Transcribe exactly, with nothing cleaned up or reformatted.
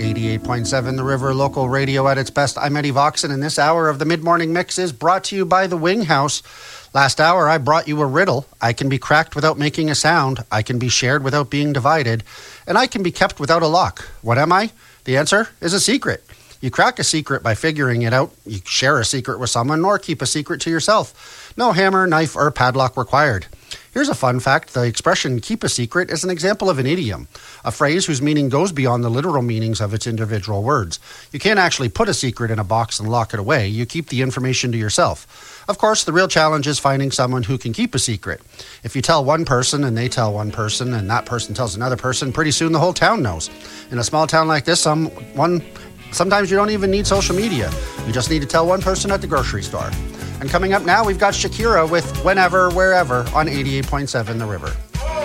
eighty-eight point seven The River, local radio at its best. I'm Eddie Voxon, and this hour of the Mid-Morning Mix is brought to you by the Wing House. Last hour, I brought you a riddle. I can be cracked without making a sound. I can be shared without being divided. And I can be kept without a lock. What am I? The answer is a secret. You crack a secret by figuring it out. You share a secret with someone or keep a secret to yourself. No hammer, knife, or padlock required. Here's a fun fact. The expression keep a secret is an example of an idiom, a phrase whose meaning goes beyond the literal meanings of its individual words. You can't actually put a secret in a box and lock it away. You keep the information to yourself. Of course, the real challenge is finding someone who can keep a secret. If you tell one person and they tell one person and that person tells another person, pretty soon the whole town knows. In a small town like this, someone, sometimes you don't even need social media. You just need to tell one person at the grocery store. And coming up now, we've got Shakira with Whenever, Wherever on eighty-eight point seven The River.